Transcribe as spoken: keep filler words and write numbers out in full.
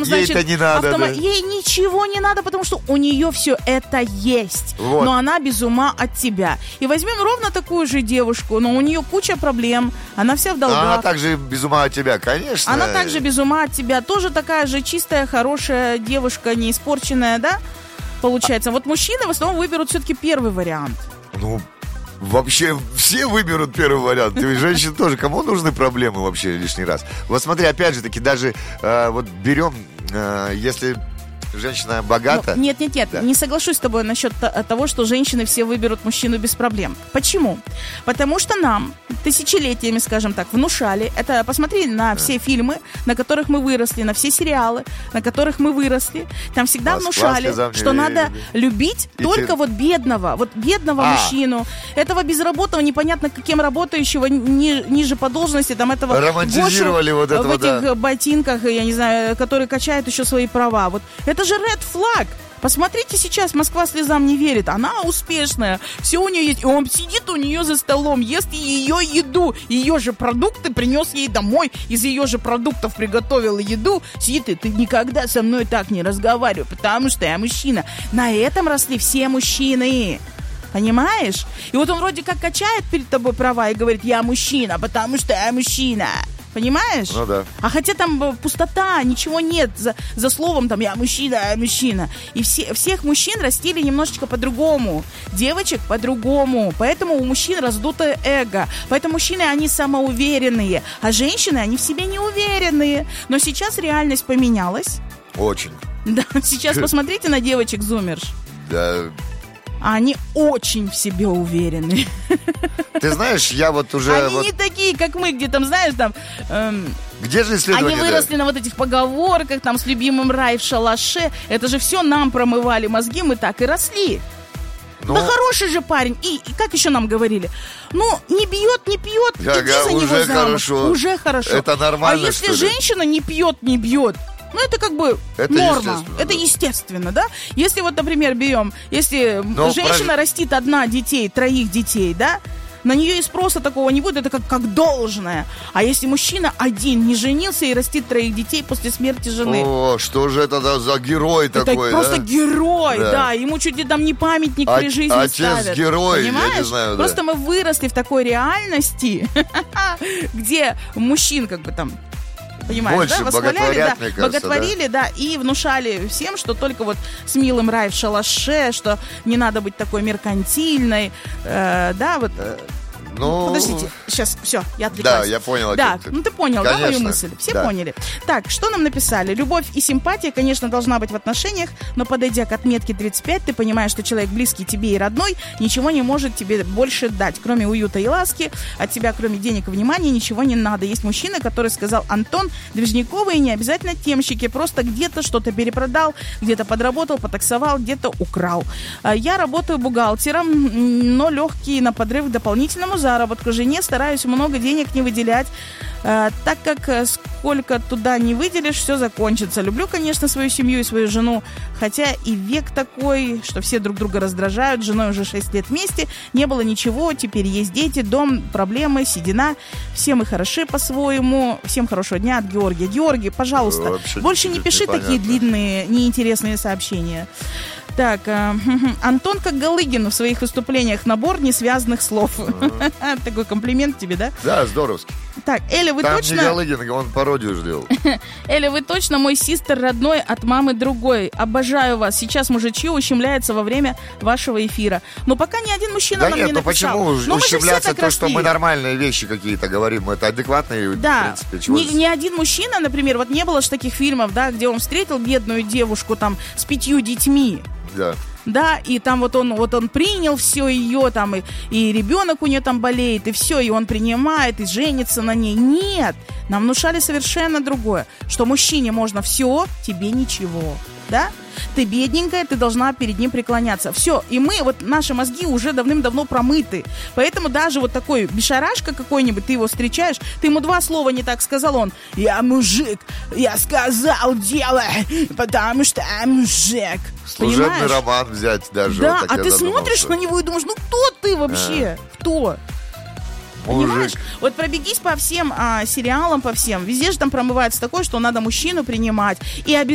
там, значит... Ей-то не надо, автома... да. Ей ничего не надо, потому что у нее все это есть. Вот. Но она без ума от тебя. И возьмем ровно такую же девушку, но у нее куча проблем, она вся в долгах. Она также без ума от тебя, конечно. Она также без ума от тебя. Тоже такая же чистая, хорошая девушка, не испорченная, да? Получается. Вот мужчины в основном выберут все-таки первый вариант. Ну, вообще все выберут первый вариант. И женщины тоже. Кому нужны проблемы вообще лишний раз? Вот смотри, опять же таки, даже э, вот берем, э, если... женщина богата. Ну, нет, нет, нет, да. Не соглашусь с тобой насчет того, что женщины все выберут мужчину без проблем. Почему? Потому что нам тысячелетиями, скажем так, внушали. Это посмотри на все фильмы, на которых мы выросли, на все сериалы, на которых мы выросли. Там всегда Москва, внушали, что мне, надо любить и только те... вот бедного, вот бедного а. мужчину, этого безработного, непонятно каким работающего ни, ниже по должности, там этого романтизировали вот этого, в этих да. ботинках, я не знаю, который качает еще свои права. Вот это же red flag. Посмотрите сейчас, Москва слезам не верит. Она успешная, все у нее есть. И он сидит у нее за столом, ест ее еду. Ее же продукты принес ей домой. Из ее же продуктов приготовил еду. Сидит и ты никогда со мной так не разговаривай, потому что я мужчина. На этом росли все мужчины. Понимаешь? И вот он вроде как качает перед тобой права и говорит: я мужчина, потому что я мужчина. Понимаешь? Ну да. А хотя там пустота, ничего нет за, за словом там «я мужчина, я мужчина». И все, всех мужчин растили немножечко по-другому. Девочек по-другому. Поэтому у мужчин раздутое эго. Поэтому мужчины, они самоуверенные. А женщины, они в себе не уверенные. Но сейчас реальность поменялась. Очень. Да, сейчас посмотрите на девочек-зумерш. Да. Они очень в себе уверены. Ты знаешь, я вот уже... Они вот... не такие, как мы, где там, знаешь, там... Эм, где же исследования? Они выросли да? на вот этих поговорках, там, с любимым рай в шалаше. Это же все нам промывали мозги, мы так и росли. Ну, да хороший же парень. И, и как еще нам говорили? Ну, не бьет, не пьет, я, иди я, за него замуж. Хорошо. Уже хорошо. Это нормально, А если что ли? женщина не пьет, не бьет, ну, это как бы это норма. Естественно, это да. естественно, да? Если вот, например, берем, если Но женщина прож... растит одна детей, троих детей, да? На нее и спроса такого не будет, это как, как должное. А если мужчина один не женился и растит троих детей после смерти жены? О, что же это за герой это такой, Это просто да? герой, да. да. Ему чуть ли там не памятник а, при жизни отец ставят. Отец герой, понимаешь? я не знаю, Просто да. мы выросли в такой реальности, где мужчин как бы там... Понимаешь, больше да, восхваляли, да, кажется, боготворили, да. да, и внушали всем, что только вот с милым рай в шалаше, что не надо быть такой меркантильной, э, да, вот... Э, Ну, подождите, сейчас, все, я отвлеклась. Да, я понял. Да, ну ты понял, конечно, да, мою мысль? Все да. поняли. Так, что нам написали? Любовь и симпатия, конечно, должна быть в отношениях, но подойдя к отметке тридцать пять, ты понимаешь, что человек близкий тебе и родной ничего не может тебе больше дать, кроме уюта и ласки. От тебя, кроме денег и внимания, ничего не надо. Есть мужчина, который сказал: Антон, движниковые не обязательно темщики, просто где-то что-то перепродал, где-то подработал, потаксовал, где-то украл. Я работаю бухгалтером, но легкий на подрыв к дополнительному заработку. Жене стараюсь много денег не выделять, э, так как э, сколько туда не выделишь, все закончится. Люблю, конечно, свою семью и свою жену, хотя и век такой, что все друг друга раздражают. С женой уже шесть лет вместе, не было ничего, теперь есть дети, дом, проблемы, седина. Все мы хороши по-своему. Всем хорошего дня от Георгия. Георгий, пожалуйста, вообще больше не пиши непонятно. такие длинные, неинтересные сообщения. Так, э, Антон как Галыгин в своих выступлениях, набор несвязанных слов. Uh-huh. Такой комплимент тебе, да? Да, здоровский. Так, Эля, вы Там точно... не Галыгин, он пародию сделал. Эля, вы точно мой систер родной от мамы другой. Обожаю вас. Сейчас мужичье ущемляется во время вашего эфира. Но пока ни один мужчина да нам нет, не ну написал. почему Но ущемляться то, росли. что мы нормальные вещи какие-то говорим? Это адекватные, да. в принципе. Чего... Ни, ни один мужчина, например, вот не было же таких фильмов, да, где он встретил бедную девушку там с пятью детьми. Да. Да, и там вот он, вот он принял все ее, там, и, и ребенок у нее там болеет, и все, и он принимает, и женится на ней. Нет, нам внушали совершенно другое, что мужчине можно все, тебе ничего, да? Ты бедненькая, ты должна перед ним преклоняться. Все, и мы, вот наши мозги уже давным-давно промыты. Поэтому даже вот такой бешарашка какой-нибудь, ты его встречаешь, ты ему два слова не так сказал, он: я мужик, я сказал делай, потому что я мужик. Служебный Понимаешь? роман взять даже. Да, вот а ты задумался. смотришь на него и думаешь, ну кто ты вообще? А. Кто? Мужик. Понимаешь? Вот пробегись по всем а, сериалам, по всем. Везде же там промывается такое, что надо мужчину принимать. И обязательно